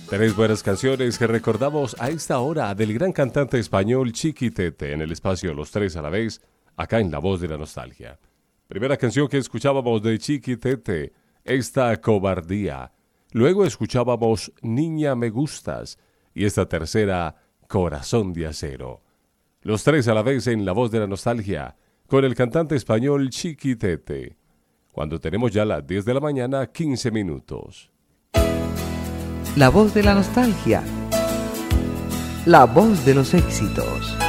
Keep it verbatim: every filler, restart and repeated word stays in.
Tres buenas canciones que recordamos a esta hora del gran cantante español Chiquitete en el espacio Los Tres a la Vez, acá en La Voz de la Nostalgia. Primera canción que escuchábamos de Chiquitete, Esta Cobardía. Luego escuchábamos Niña Me Gustas y esta tercera, Corazón de Acero. Los Tres a la Vez en La Voz de la Nostalgia con el cantante español Chiquitete. Cuando tenemos ya las diez de la mañana, quince minutos. La Voz de la Nostalgia. La voz de los éxitos.